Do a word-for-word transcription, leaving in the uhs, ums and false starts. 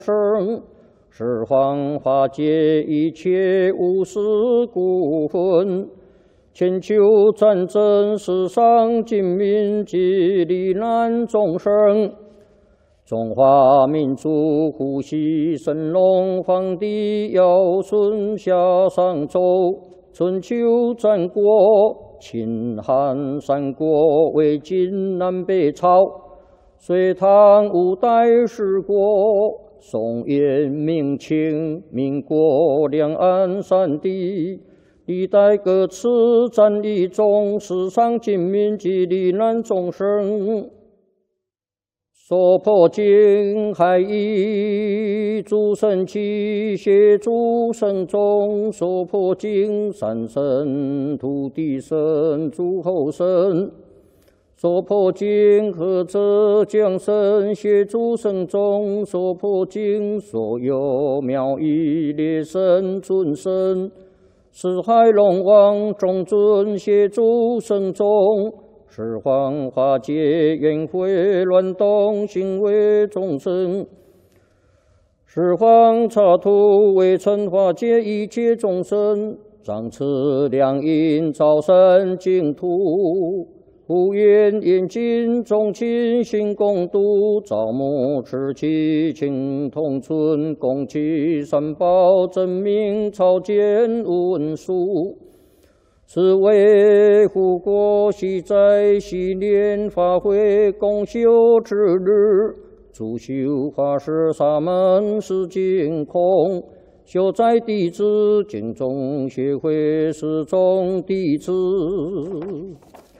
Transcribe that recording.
生，十方化解一切无私孤魂。千秋战争，世上尽民及罹难众生。中华民族呼吸神龙，皇帝尧舜夏商周，春秋战国，秦汉三国，魏晋南北朝，隋唐五代十国，宋元明清，民国两岸三地，历代各次战役中，世上尽民及罹难众生。说破经海义，诸神奇协诸神众，说破经三神土地神诸后神，说破经合者降神协诸神众，说破经所有妙义列神尊神，四海龙王众尊协诸神众。十方化解冤会乱动行为众生，十方刹土为尘化解一切众生，掌持良因造善净土，护愿严禁众亲心共度，造木持其情同存，共其三宝真名超见文殊。是为护国喜在喜念法会共修之日，主修法师沙门是净空，修在弟子经中协会始终弟子。